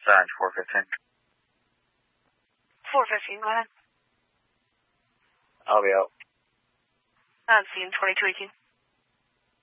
Orange 415. 415, go ahead. I'll be out. I'm seeing 2218.